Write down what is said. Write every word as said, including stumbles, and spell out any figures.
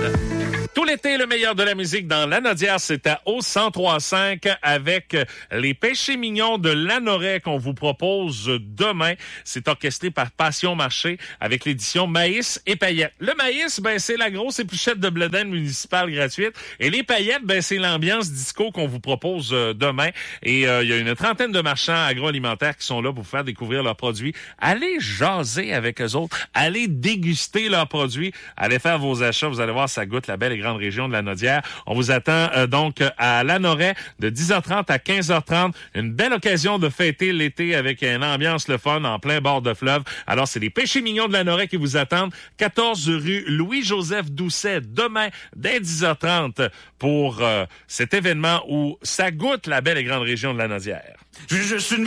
Tout l'été, le meilleur de la musique dans Lanaudière, c'est à O cent trois cinq avec les péchés mignons de Lanoret qu'on vous propose demain. C'est orchestré par Passion Marché avec l'édition Maïs et Paillettes. Le maïs, ben c'est la grosse épluchette de blé d'Inde municipale gratuite. Et les paillettes, ben c'est l'ambiance disco qu'on vous propose demain. Et euh, il y a une trentaine de marchands agroalimentaires qui sont là pour vous faire découvrir leurs produits. Allez jaser avec eux autres. Allez déguster leurs produits. Allez faire vos achats. Vous allez voir, ça goûte la belle et grande région de Lanaudière. On vous attend euh, donc à Lanoret de dix heures trente à quinze heures trente. Une belle occasion de fêter l'été avec une ambiance le fun en plein bord de fleuve. Alors, c'est les péchés mignons de Lanoret qui vous attendent. quatorze rue Louis-Joseph Doucet, demain, dès dix heures trente, pour euh, cet événement où ça goûte la belle et grande région de Lanaudière. Je, je suis une